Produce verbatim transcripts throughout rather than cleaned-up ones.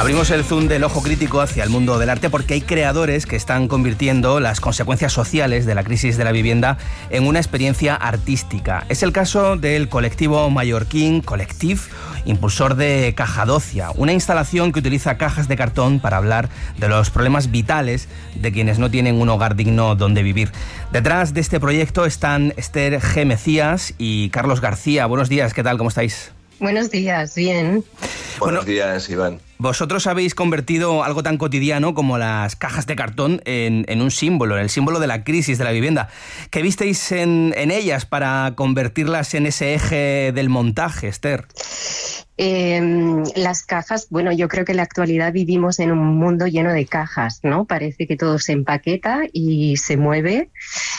Abrimos el zoom del ojo crítico hacia el mundo del arte porque hay creadores que están convirtiendo las consecuencias sociales de la crisis de la vivienda en una experiencia artística. Es el caso del colectivo mallorquín Collective, impulsor de Cajadocia, una instalación que utiliza cajas de cartón para hablar de los problemas vitales de quienes no tienen un hogar digno donde vivir. Detrás de este proyecto están Esther G. Mecías y Carlos García. Buenos días, ¿qué tal? ¿Cómo estáis? Buenos días, bien. Buenos bueno, días, Iván. Vosotros habéis convertido algo tan cotidiano como las cajas de cartón en, en un símbolo, en el símbolo de la crisis de la vivienda. ¿Qué visteis en, en ellas para convertirlas en ese eje del montaje, Esther? Eh, las cajas, bueno, yo creo que en la actualidad vivimos en un mundo lleno de cajas, ¿no? Parece que todo se empaqueta y se mueve.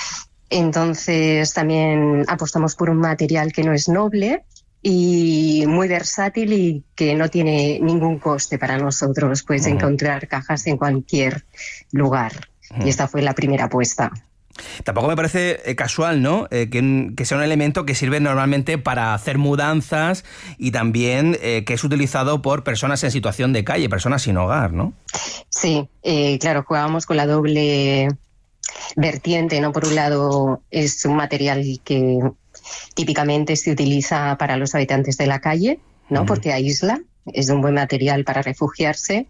Entonces también apostamos por un material que no es noble y muy versátil y que no tiene ningún coste para nosotros. Puedes uh-huh. encontrar cajas en cualquier lugar. Uh-huh. Y esta fue la primera apuesta. Tampoco me parece eh, casual, ¿no? Eh, que, que sea un elemento que sirve normalmente para hacer mudanzas y también eh, que es utilizado por personas en situación de calle, personas sin hogar, ¿no? Sí, eh, claro, jugábamos con la doble vertiente, ¿no? Por un lado es un material que típicamente se utiliza para los habitantes de la calle, ¿no? Uh-huh. Porque aísla, es un buen material para refugiarse.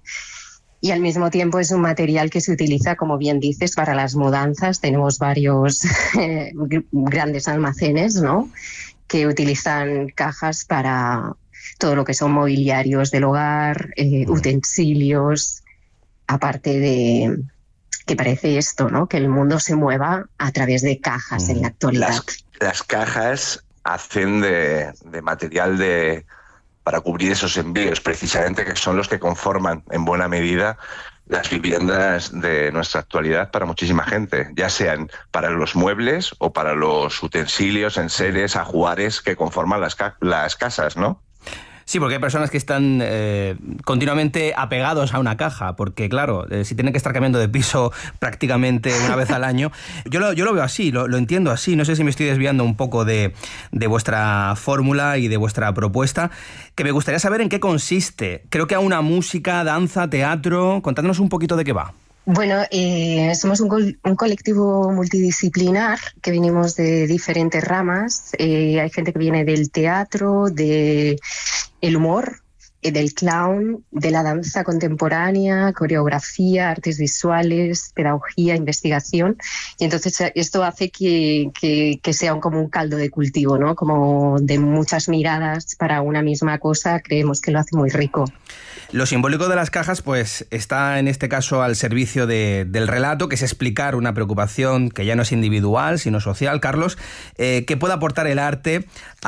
Y al mismo tiempo es un material que se utiliza, como bien dices, para las mudanzas. Tenemos varios eh, grandes almacenes, ¿no? Que utilizan cajas para todo lo que son mobiliarios del hogar, eh, utensilios, aparte de que parece esto, ¿no? Que el mundo se mueva a través de cajas en la actualidad. Las, las cajas hacen de, de material de... para cubrir esos envíos, precisamente, que son los que conforman en buena medida las viviendas de nuestra actualidad para muchísima gente, ya sean para los muebles o para los utensilios, enseres, ajuares que conforman las, ca- las casas, ¿no? Sí, porque hay personas que están eh, continuamente apegados a una caja, porque claro, eh, si tienen que estar cambiando de piso prácticamente una vez al año, yo lo, yo lo veo así, lo, lo entiendo así, no sé si me estoy desviando un poco de, de vuestra fórmula y de vuestra propuesta, que me gustaría saber en qué consiste. Creo que a una música, danza, teatro, contádnos un poquito de qué va. Bueno, eh, somos un, col- un colectivo multidisciplinar que venimos de diferentes ramas. Eh, hay gente que viene del teatro, de el humor, eh, del clown, de la danza contemporánea, coreografía, artes visuales, pedagogía, investigación. Y entonces esto hace que, que, que sea un, como un caldo de cultivo, ¿no? Como de muchas miradas para una misma cosa. Creemos que lo hace muy rico. Lo simbólico de las cajas, pues, está en este caso al servicio de, del relato, que es explicar una preocupación que ya no es individual, sino social. Carlos, eh, ¿qué puede aportar el arte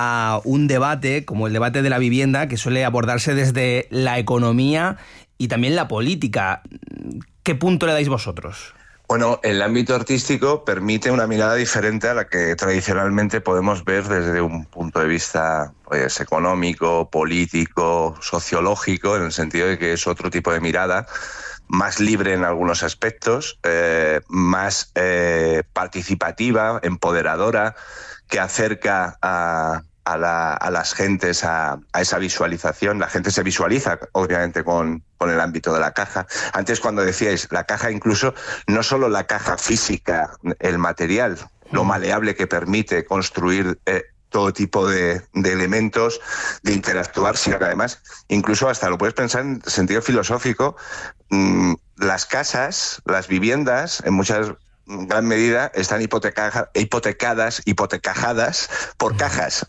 a un debate como el debate de la vivienda, que suele abordarse desde la economía y también la política? ¿Qué punto le dais vosotros? Bueno, el ámbito artístico permite una mirada diferente a la que tradicionalmente podemos ver desde un punto de vista pues, económico, político, sociológico, en el sentido de que es otro tipo de mirada, más libre en algunos aspectos, eh, más eh, participativa, empoderadora, que acerca a... A, la, a las gentes a, a esa visualización. La gente se visualiza, obviamente, con, con el ámbito de la caja. Antes, cuando decíais la caja, incluso, no solo la caja física, el material, lo maleable que permite construir eh, todo tipo de, de elementos, de interactuar, sino que además, incluso hasta lo puedes pensar en sentido filosófico, mmm, las casas, las viviendas, en muchas en gran medida están hipoteca- hipotecadas, hipotecajadas por cajas.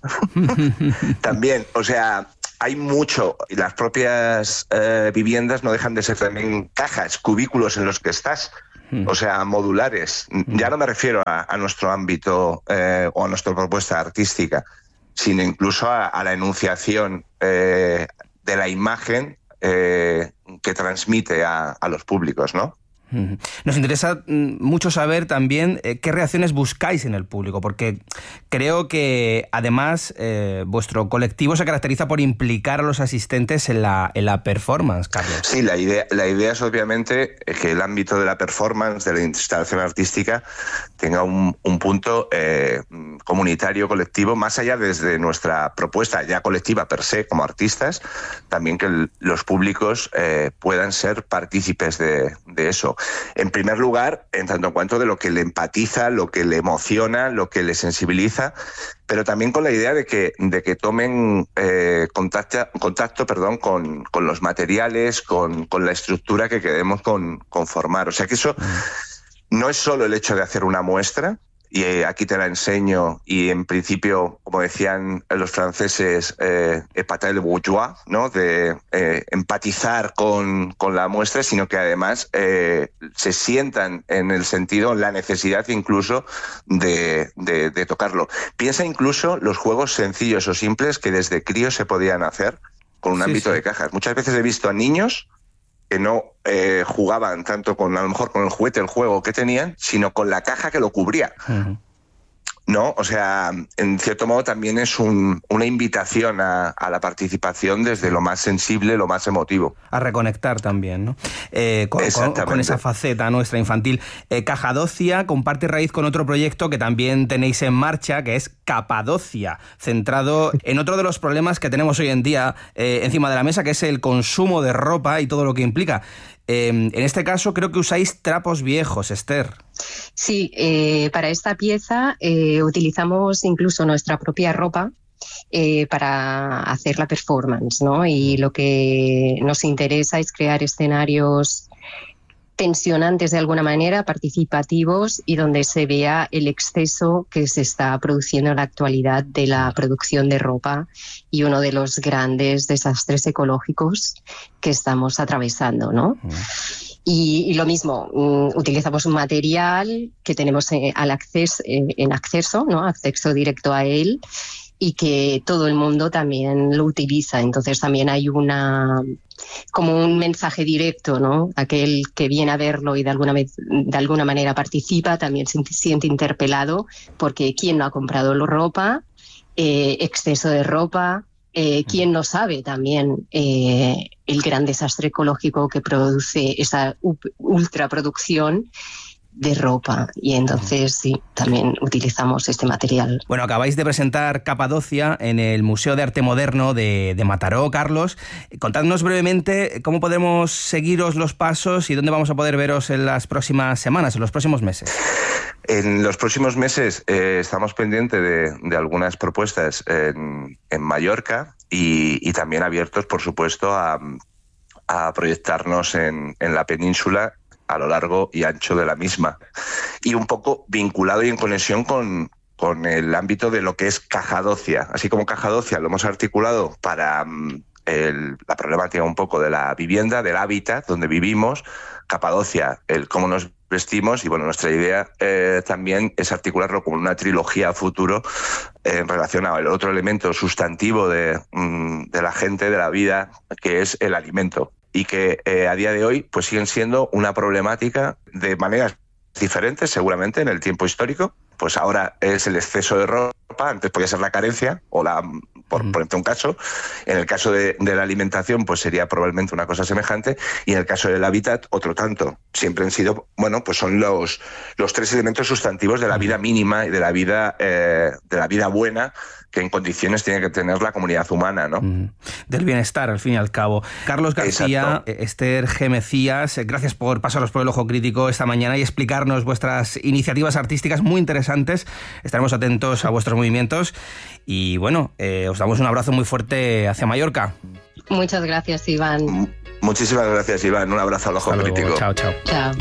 También, o sea, hay mucho, y las propias eh, viviendas no dejan de ser también cajas, cubículos en los que estás, o sea, modulares. Ya no me refiero a, a nuestro ámbito eh, o a nuestra propuesta artística, sino incluso a, a la enunciación eh, de la imagen eh, que transmite a, a los públicos, ¿no? Nos interesa mucho saber también eh, qué reacciones buscáis en el público, porque creo que además eh, vuestro colectivo se caracteriza por implicar a los asistentes en la, en la performance, Carlos. Sí, la idea, la idea es obviamente que el ámbito de la performance, de la instalación artística, tenga un, un punto eh, comunitario, colectivo, más allá desde nuestra propuesta ya colectiva per se, como artistas, también que el, los públicos eh, puedan ser partícipes de, de eso. En primer lugar, en tanto en cuanto de lo que le empatiza, lo que le emociona, lo que le sensibiliza, pero también con la idea de que, de que tomen eh, contacto, contacto perdón, con, con los materiales, con, con la estructura que queremos con, conformar. O sea que eso no es solo el hecho de hacer una muestra, y eh, aquí te la enseño, y en principio, como decían los franceses, eh, épater le bourgeois, ¿no? De eh, empatizar con, con la muestra, sino que además eh, se sientan en el sentido, la necesidad incluso de, de, de tocarlo. Piensa incluso los juegos sencillos o simples que desde críos se podían hacer con un sí, ámbito sí. de cajas. Muchas veces he visto a niños que no eh, jugaban tanto con, a lo mejor con el juguete, el juego que tenían, sino con la caja que lo cubría. Uh-huh. ¿No? O sea, en cierto modo también es un, una invitación a, a la participación desde lo más sensible, lo más emotivo. A reconectar también, ¿no? Eh, con, con, con esa faceta nuestra infantil. Eh, Cajadocia comparte raíz con otro proyecto que también tenéis en marcha, que es Capadocia, centrado en otro de los problemas que tenemos hoy en día eh, encima de la mesa, que es el consumo de ropa y todo lo que implica. Eh, en este caso creo que usáis trapos viejos, Esther. Sí, eh, para esta pieza eh, utilizamos incluso nuestra propia ropa eh, para hacer la performance, ¿no? Y lo que nos interesa es crear escenarios tensionantes de alguna manera, participativos, y donde se vea el exceso que se está produciendo en la actualidad de la producción de ropa y uno de los grandes desastres ecológicos que estamos atravesando, ¿no? Mm. Y, y lo mismo, um, utilizamos un material que tenemos eh, al acceso, eh, en acceso, ¿no? Acceso directo a él, y que todo el mundo también lo utiliza. Entonces también hay una como un mensaje directo, ¿no? Aquel que viene a verlo y de alguna vez, de alguna manera participa, también se siente interpelado, porque ¿quién no ha comprado la ropa? Eh, exceso de ropa. Eh, ¿Quién no sabe también eh, el gran desastre ecológico que produce esa ultraproducción de ropa? Y entonces sí, también utilizamos este material. Bueno, acabáis de presentar Capadocia en el Museo de Arte Moderno de, de Mataró, Carlos. Contadnos brevemente cómo podemos seguiros los pasos y dónde vamos a poder veros en las próximas semanas, en los próximos meses. En los próximos meses eh, estamos pendientes de, de algunas propuestas en, en Mallorca y, y también abiertos, por supuesto, a, a proyectarnos en, en la península a lo largo y ancho de la misma. Y un poco vinculado y en conexión con, con el ámbito de lo que es Cajadocia. Así como Cajadocia lo hemos articulado para el, la problemática un poco de la vivienda, del hábitat donde vivimos, Capadocia, el cómo nos vestimos, y bueno, nuestra idea eh, también es articularlo como una trilogía a futuro eh, en relación al otro elemento sustantivo de, mm, de la gente, de la vida, que es el alimento, y que eh, a día de hoy pues siguen siendo una problemática de maneras diferentes seguramente en el tiempo histórico. Pues ahora es el exceso de ropa, antes podía ser la carencia, o la, por mm. ponerte un caso. En el caso de, de la alimentación, pues sería probablemente una cosa semejante, y en el caso del hábitat, otro tanto. Siempre han sido, bueno, pues son los, los tres elementos sustantivos de la vida mínima y de la vida, eh, de la vida buena, que en condiciones tiene que tener la comunidad humana, ¿no? Mm. Del bienestar, al fin y al cabo. Carlos García, Exacto. Esther G. Mecías, gracias por pasaros por el ojo crítico esta mañana y explicarnos vuestras iniciativas artísticas muy interesantes. Estaremos atentos a vuestros movimientos y, bueno, eh, os damos un abrazo muy fuerte hacia Mallorca. Muchas gracias, Iván. Muchísimas gracias, Iván. Un abrazo al ojo crítico. Chao, chao. Chao.